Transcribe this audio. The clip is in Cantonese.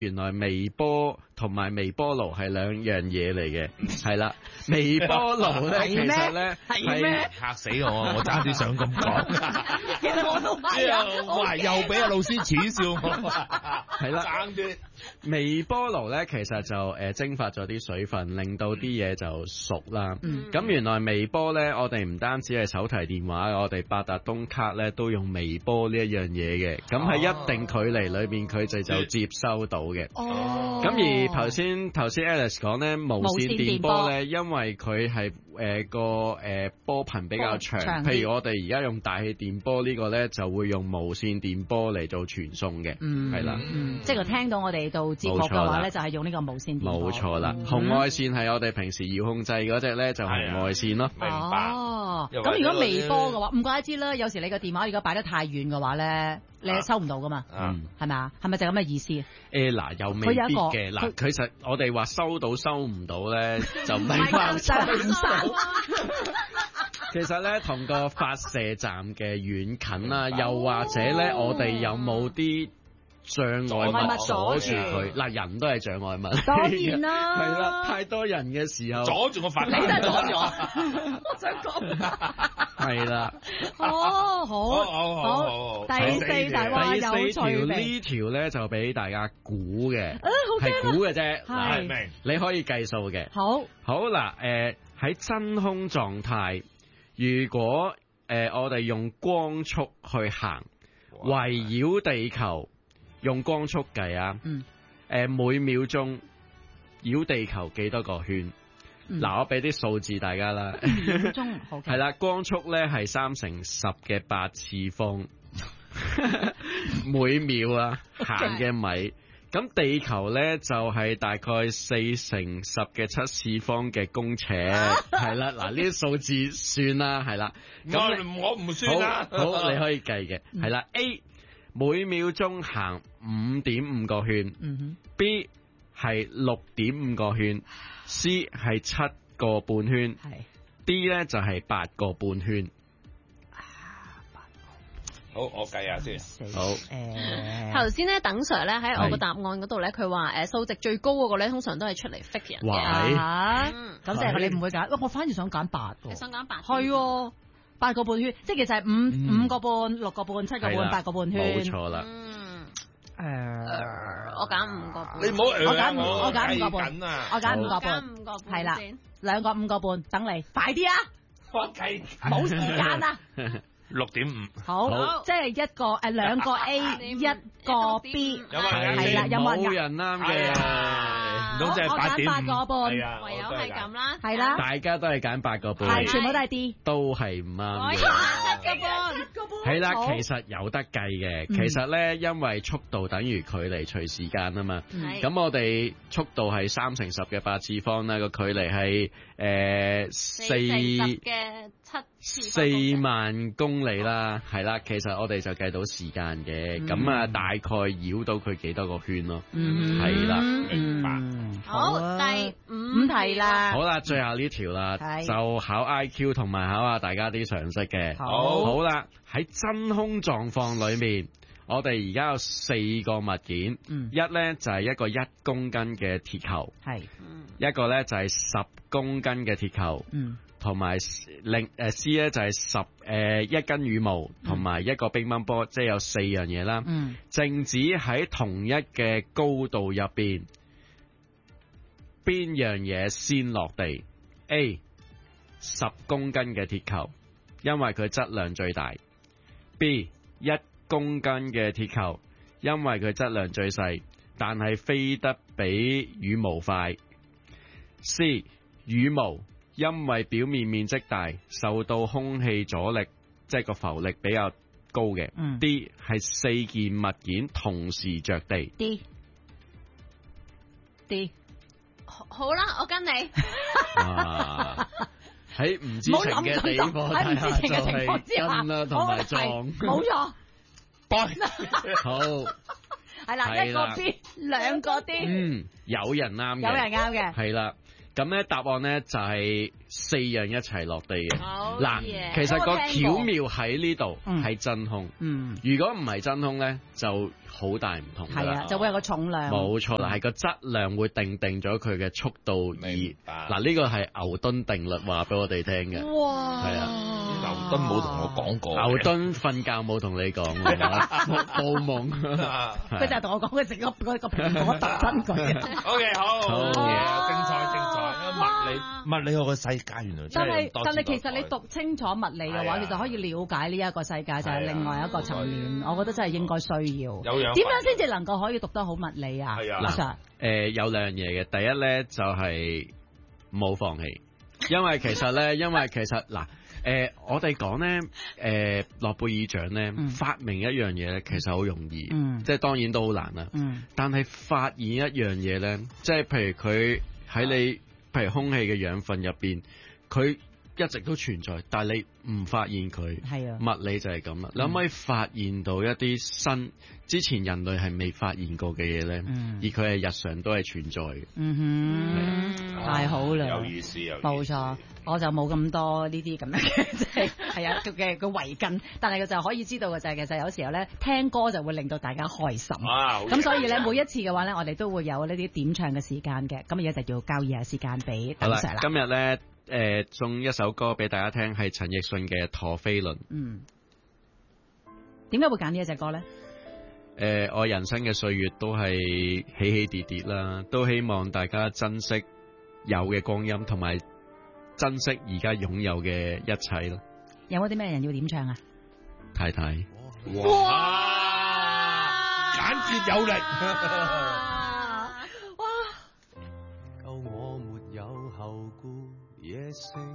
原來微波同埋微波爐係兩樣嘢嚟嘅，係啦。微波爐咧，其實咧係嚇死我差啲想咁講。 其實我都係啊， 哇！又俾阿老師恥笑我， 係啦。 爭啲微波爐咧，其實就蒸發咗啲水分，令到啲嘢就熟啦。咁原來微波咧，我哋唔單止係手提電話，我哋八達通卡咧都用微波呢一樣嘢嘅。咁喺一定距離裏邊，佢哋就接收到嘅。咁而頭先 Alice 講咧，無線電波咧，因為佢係個波頻比較長，譬如我哋而家用大氣電波呢個咧，就會用無線電波嚟做傳送嘅，係啦。 即係佢聽到我哋到節目嘅話咧，就係用呢個無線電波。 冇錯啦，紅外線係我哋平時遙控制嗰隻咧，就紅外線咯。 明白。 咁如果微波嘅話，唔怪得知啦。有時你個電話如果擺得太遠嘅話咧，你係收唔到噶嘛，係咪啊？係咪就咁嘅意思？ 嗱，又未必嘅。嗱，其實我哋話收到收唔到咧，就唔係關收。其實咧，同個發射站嘅遠近啦，又或者咧，我哋有冇啲障礙物阻住佢？嗱，人都係障礙物。 當然啦， 係啦，太多人嘅時候， 阻住我發， 你真係阻住我。我想講， 係啦。 好。第四題話有趣味。 呢條咧就俾大家估嘅，係估嘅啫。 係明， 你可以計數嘅。好嗱，喺真空狀態，如果我哋用光速去行，圍繞地球。用光速計啊，每秒鐘繞地球幾多個圈？嗱，我俾啲數字大家啦。 秒鐘好嘅。係啦，光速咧係3×10嘅8次方每秒啊行嘅米。咁地球咧就係大概4×10嘅7次方嘅公尺。係啦，嗱，呢啲數字算啦，係啦。 咁我唔算啦。 好，你可以計嘅。係啦，A。每秒鐘行5.5個圈，B 係6.5個圈，C 係7個半圈，D 咧就係8個半圈。 好，我計下先。 好。 頭先咧，等 Sir 咧喺我個答案嗰度咧，佢話數值最高嗰個咧，通常都係出嚟 fit 人嘅。 咁即係你唔會揀，我反而想揀8。 你想揀8？ 係。8個半圈，即係其實係5個半、6個半、7個半、8個半圈。 冇錯啦。 我揀5個半。 你唔好我揀5個半。我揀5個半。 5個半。 係啦，2個5個半，等你快啲啊！ 我計冇時間啊。 6.5。 好，即係2個 A， 1個 B。係啦，有冇人啱嘅？ 唔通即係 8個半， 唯有係咁啦， 係啦， 大家都係揀8個半， 係全部都係 D， 都係唔啱嘅。 7個半， 係啦，其實有得計嘅。其實咧，因為速度等於距離除時間啊嘛。咁我哋速度係3×10嘅8次方啦，個距離係4 嘅7次 4萬公里啦，係啦。其實我哋就計到時間嘅，咁啊大概繞到佢幾多個圈咯。係啦， 明白。 好，第5題啦。 好啦，最後呢條啦，就考 IQ 同埋考下大家啲常識嘅。好啦，喺真空狀況裏面，我哋而家有4個物件。一咧就係一個1公斤嘅鐵球，一個咧就係10公斤嘅鐵球，同埋C 咧就係1斤羽毛，同埋一個乒乓波，即係有4樣嘢啦。靜止喺同一嘅高度入邊，邊樣嘢先落地 ？A 10公斤嘅鐵球，因為佢質量最大。B 1公斤嘅鐵球，因為佢質量最細，但係飛得比羽毛快。C 羽毛，因為表面面積大，受到空氣阻力，即係個浮力比較高嘅。D 係4件物件同時着地。 D 好啦，我跟你。 喺唔知情嘅地方， 喺唔知情嘅情況之下， 跟啦同埋撞， 冇錯。 好， 係啦，1個 B，2個 D。 有人啱嘅， 有人啱嘅。 係啦， 咁咧答案咧就係4樣一齊落地嘅。嗱，其實個巧妙喺呢度係真空。如果唔係真空咧，就好大唔同㗎啦。係啊， 就會有個重量。冇錯啦，係個質量會定咗佢嘅速度而嗱呢個係牛頓定律話俾我哋聽嘅。哇！係啊， 牛頓冇同我講過。 牛頓瞓覺冇同你講㗎，報夢。 佢就係同我講佢食個蘋果特登佢。 OK， 好嘢，精彩！物理學嘅世界原來真係但係其實你讀清楚物理嘅話，你就可以了解呢一個世界就係另外一個層面。我覺得真係應該需要。點樣先至能夠可以讀得好物理啊？ 嗱，有兩樣嘢嘅。第一咧就係冇放棄，因為其實嗱。我哋講咧，諾貝爾獎咧，發明一樣嘢咧，其實好容易，即係當然都好難啦。但係發現一樣嘢咧，即係譬如佢喺譬如空氣嘅養分入邊，佢一直都存在，但係你唔發現佢。係啊，物理就係咁啦。你可唔可以發現到一啲新之前人類係未發現過嘅嘢咧？而佢係日常都係存在嘅。 太好啦！ 有意思， 冇錯。我就冇咁多呢啲咁樣嘅，即係啊嘅圍巾，但係佢就可以知道嘅就係其實有時候咧聽歌就會令到大家開心。咁所以咧每一次嘅話咧，我哋都會有呢啲點唱嘅時間嘅。咁而家就要交易下時間俾鄧 Sir 啦。 今日咧送一首歌俾大家聽，係陳奕迅嘅《陀飛輪》。 點解會揀呢一隻歌咧？ 我人生嘅歲月都係起起跌跌啦，都希望大家珍惜有嘅光陰同埋。珍惜而家擁有嘅一切咯。 有冇啲咩人要點唱啊？ 太太。 哇！簡潔有力。 哇！夠我沒有後顧，野性